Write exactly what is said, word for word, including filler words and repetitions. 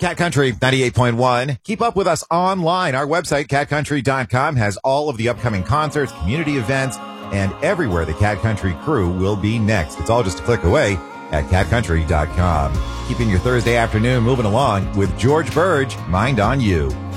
Cat Country ninety-eight point one. Keep up with us online. Our website, cat country dot com, has all of the upcoming concerts, community events, and everywhere the Cat Country crew will be next. It's all just a click away at cat country dot com. Keeping your Thursday afternoon moving along with George Burge, Mind on You.